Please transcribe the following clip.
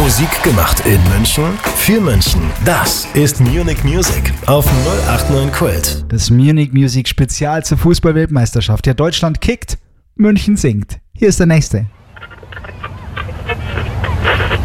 Musik gemacht in München, für München. Das ist Munich Music auf 089 Kult. Das Munich Music Spezial zur Fußball-Weltmeisterschaft. Ja, Deutschland kickt, München singt. Hier ist der nächste.